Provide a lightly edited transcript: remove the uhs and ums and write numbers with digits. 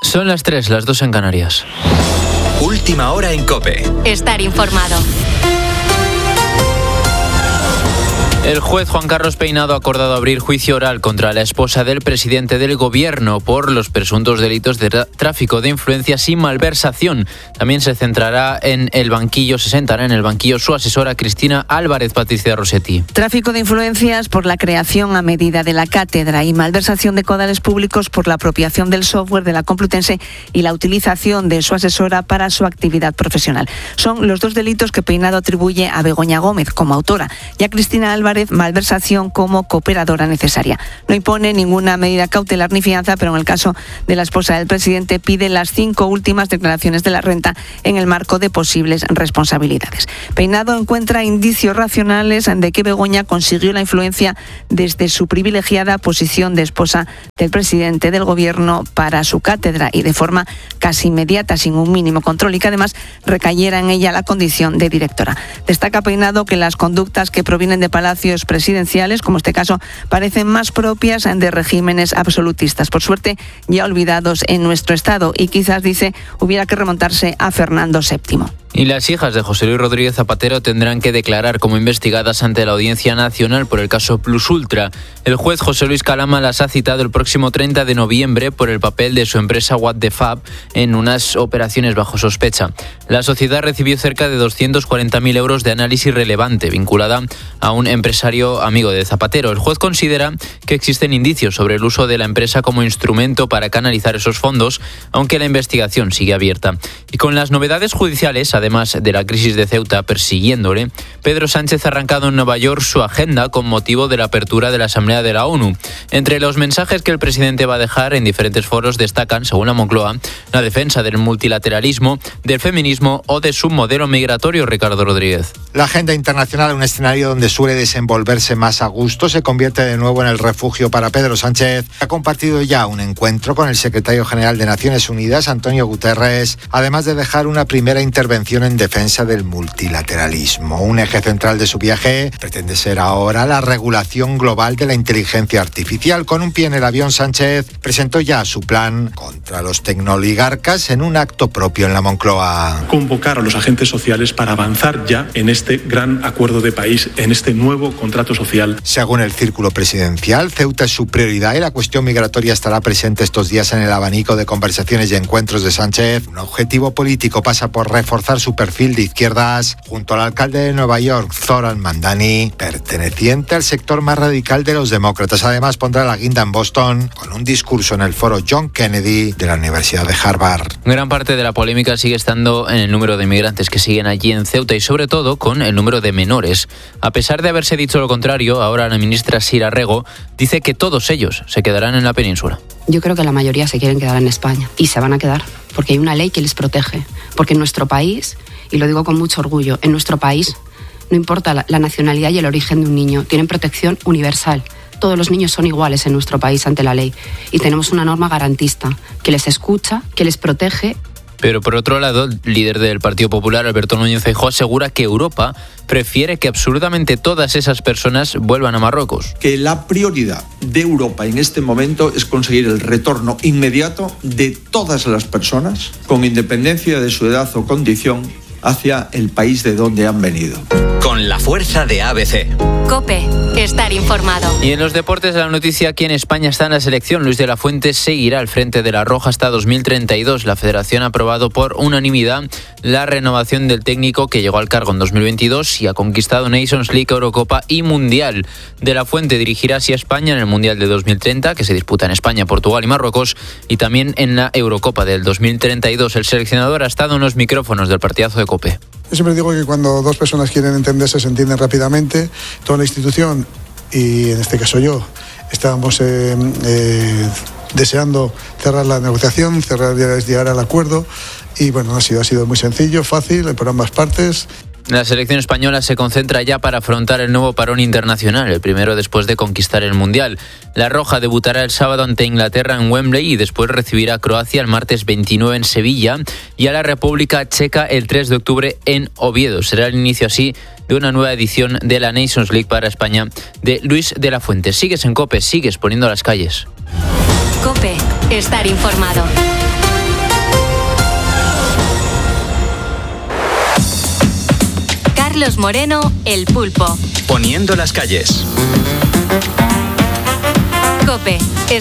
Son las 3, las 2 en Canarias. Última hora en COPE. Estar informado. El juez Juan Carlos Peinado ha acordado abrir juicio oral contra la esposa del presidente del Gobierno por los presuntos delitos de tráfico de influencias y malversación. También se sentará en el banquillo su asesora Cristina Álvarez. Patricia Rossetti. Tráfico de influencias por la creación a medida de la cátedra y malversación de caudales públicos por la apropiación del software de la Complutense y la utilización de su asesora para su actividad profesional. Son los dos delitos que Peinado atribuye a Begoña Gómez como autora y a Cristina Álvarez malversación como cooperadora necesaria. No impone ninguna medida cautelar ni fianza, pero en el caso de la esposa del presidente pide las 5 últimas declaraciones de la renta en el marco de posibles responsabilidades. Peinado encuentra indicios racionales de que Begoña consiguió la influencia desde su privilegiada posición de esposa del presidente del Gobierno para su cátedra y de forma casi inmediata, sin un mínimo control, y que además recayera en ella la condición de directora. Destaca Peinado que las conductas que provienen de palacios presidenciales, como este caso, parecen más propias de regímenes absolutistas, por suerte ya olvidados en nuestro Estado, y quizás, dice, hubiera que remontarse a Fernando VII. Y las hijas de José Luis Rodríguez Zapatero tendrán que declarar como investigadas ante la Audiencia Nacional por el caso Plus Ultra. El juez José Luis Calama las ha citado el próximo 30 de noviembre por el papel de su empresa What the Fab en unas operaciones bajo sospecha. La sociedad recibió cerca de 240.000 euros de análisis relevante vinculada a un empresario amigo de Zapatero. El juez considera que existen indicios sobre el uso de la empresa como instrumento para canalizar esos fondos, aunque la investigación sigue abierta. Y con las novedades judiciales, además de la crisis de Ceuta persiguiéndole, Pedro Sánchez ha arrancado en Nueva York su agenda con motivo de la apertura de la Asamblea de la ONU. Entre los mensajes que el presidente va a dejar en diferentes foros destacan, según la Moncloa, la defensa del multilateralismo, del feminismo o de su modelo migratorio. Ricardo Rodríguez. La agenda internacional, un escenario donde suele desenvolverse más a gusto, se convierte de nuevo en el refugio para Pedro Sánchez. Ha compartido ya un encuentro con el secretario general de Naciones Unidas, Antonio Guterres, además de dejar una primera intervención en defensa del multilateralismo. Un eje central de su viaje pretende ser ahora la regulación global de la inteligencia artificial. Con un pie en el avión, Sánchez presentó ya su plan contra los tecnooligarcas en un acto propio en la Moncloa. Convocar a los agentes sociales para avanzar ya en este gran acuerdo de país, en este nuevo contrato social. Según el círculo presidencial, Ceuta es su prioridad y la cuestión migratoria estará presente estos días en el abanico de conversaciones y encuentros de Sánchez. Un objetivo político pasa por reforzar su perfil de izquierdas junto al alcalde de Nueva York, Zoran Mandani, perteneciente al sector más radical de los demócratas. Además, pondrá la guinda en Boston con un discurso en el foro John Kennedy de la Universidad de Harvard. Gran parte de la polémica sigue estando en el número de migrantes que siguen allí en Ceuta y sobre todo con el número de menores. A pesar de haberse dicho lo contrario, ahora la ministra Sira Rego dice que todos ellos se quedarán en la península. Yo creo que la mayoría se quieren quedar en España y se van a quedar porque hay una ley que les protege, porque en nuestro país, y lo digo con mucho orgullo, en nuestro país no importa la nacionalidad y el origen de un niño, tienen protección universal. Todos los niños son iguales en nuestro país ante la ley y tenemos una norma garantista que les escucha, que les protege. Pero por otro lado, el líder del Partido Popular, Alberto Núñez Feijóo, asegura que Europa prefiere que absolutamente todas esas personas vuelvan a Marruecos. Que la prioridad de Europa en este momento es conseguir el retorno inmediato de todas las personas, con independencia de su edad o condición, hacia el país de donde han venido. Con la fuerza de ABC. COPE. Estar informado. Y en los deportes de la noticia, aquí en España está en la selección. Luis de la Fuente seguirá al frente de la Roja hasta 2032. La Federación ha aprobado por unanimidad la renovación del técnico que llegó al cargo en 2022 y ha conquistado Nations League, Eurocopa y Mundial. De la Fuente dirigirá así a España en el Mundial de 2030, que se disputa en España, Portugal y Marruecos, y también en la Eurocopa del 2032. El seleccionador ha estado en los micrófonos del partidazo de COPE. Yo siempre digo que cuando dos personas quieren entenderse, se entienden rápidamente. Toda la institución, y en este caso yo, estábamos deseando cerrar la negociación, llegar al acuerdo. Y bueno, ha sido muy sencillo, fácil, por ambas partes. La selección española se concentra ya para afrontar el nuevo parón internacional, el primero después de conquistar el Mundial. La Roja debutará el sábado ante Inglaterra en Wembley y después recibirá a Croacia el martes 29 en Sevilla y a la República Checa el 3 de octubre en Oviedo. Será el inicio así de una nueva edición de la Nations League para España de Luis de la Fuente. Sigues en COPE, sigues poniendo las calles. COPE. Estar informado. Carlos Moreno, El Pulpo. Poniendo las calles. COPE.